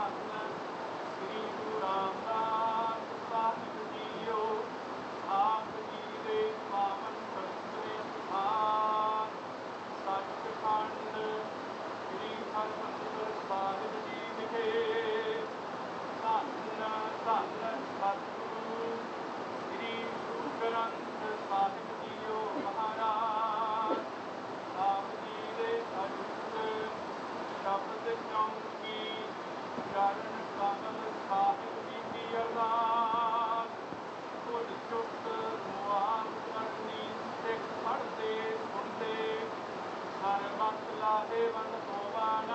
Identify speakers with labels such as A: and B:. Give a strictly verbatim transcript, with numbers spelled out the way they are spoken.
A: ਧੰਨ ਸ੍ਰੀ ਗੁਰੂ ਰਾਮਦਾਸ ਸਾਹਿਬ ਜੀਓ। ਆਪ ਜੀ ਦੇ ਪਾਵਨ ਪਵਿੱਤਰ ਸਥਾਨ ਸੱਚਖੰਡ ਸ੍ਰੀ ਹਰਿਮੰਦਰ ਸਾਹਿਬ ਜੀ ਵਿਖੇ ਧੰਨ ਧੰਨ ਸਤਿਗੁਰੂ ਸ੍ਰੀ ਗੁਰੂ ਗ੍ਰੰਥ ਸਾਹਿਬ ਜੀਓ ਮਹਾਰਾਜ ਆਪ ਜੀ ਦੇ ਅਜੂਤ ਸ਼ਬਦ ਚੌਂਕੀ ਚਰਨ ਕਮਲ ਸਾਹਿਬ ਜੀ ਦੀ ਅਰਦਾਸ ਕੁਝ ਚੁੱਕ ਮੁਆਨ ਕਰਨੀ ਸਿੱਖ ਪੜ੍ਹਦੇ ਸੁਣਦੇ ਹਰ ਵਕਤ ਲਾਹੇਵੰਦ ਹੋਵਨ